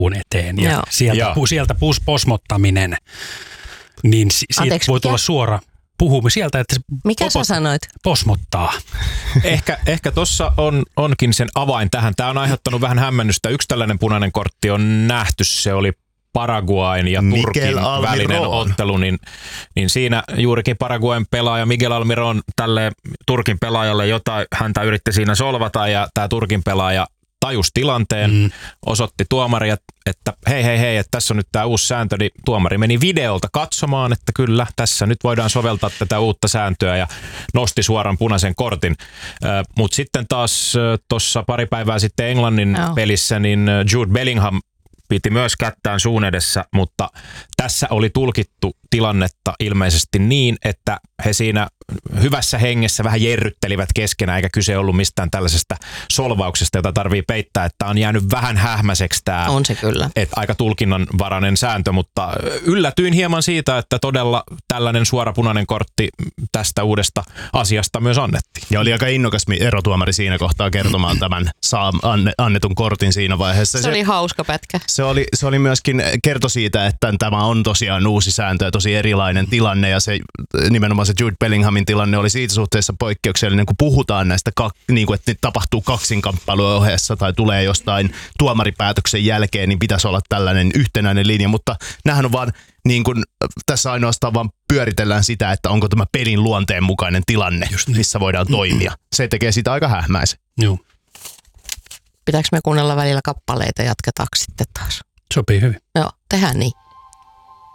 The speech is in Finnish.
puun eteen ja Joo. sieltä posmottaminen, niin siitä voi tulla suora puhumme sieltä, että se Mikä sä sanoit? Posmottaa. Ehkä tuossa onkin sen avain tähän. Tämä on aiheuttanut vähän hämmennystä. Yksi tällainen punainen kortti on nähty. Se oli Paraguayn ja Turkin välinen ottelu, niin siinä juurikin Paraguayn pelaaja Miguel Almiron tälle Turkin pelaajalle jotain häntä yritti siinä solvata ja tämä Turkin pelaaja tajusi tilanteen, osoitti tuomari, että hei, että tässä on nyt tämä uusi sääntö, niin tuomari meni videolta katsomaan, että kyllä, tässä nyt voidaan soveltaa tätä uutta sääntöä ja nosti suoran punaisen kortin. Mutta sitten taas tuossa pari päivää sitten Englannin pelissä, niin Jude Bellingham piti myös kättään suun edessä, mutta tässä oli tulkittu tilannetta ilmeisesti niin, että he siinä hyvässä hengessä vähän jerryttelivät keskenään, eikä kyse ollut mistään tällaisesta solvauksesta, jota tarvii peittää, että on jäänyt vähän hähmäiseksi tämä. On se kyllä. Aika tulkinnanvarainen sääntö, mutta yllätyin hieman siitä, että todella tällainen suora punainen kortti tästä uudesta asiasta myös annettiin. Ja oli aika innokas erotuomari siinä kohtaa kertomaan tämän annetun kortin siinä vaiheessa. Se oli hauska pätkä. Se oli myöskin kerto siitä, että tämä on tosiaan uusi sääntö ja tosi erilainen tilanne ja se nimenomaan se Jude Bellinghamin tilanne oli siitä suhteessa poikkeuksellinen, kun puhutaan näistä, niin kuin, että tapahtuu kaksinkamppailun ohessa tai tulee jostain tuomaripäätöksen jälkeen, niin pitäisi olla tällainen yhtenäinen linja, mutta nämähän on vaan niin kuin, tässä ainoastaan vaan pyöritellään sitä, että onko tämä pelin luonteen mukainen tilanne, missä voidaan toimia. Se tekee sitä aika hähmäisen. Joo. Pitääkö me kuunnella välillä kappaleita ja jatketaanko sitten taas? Sopii hyvin. Joo, tehdään niin.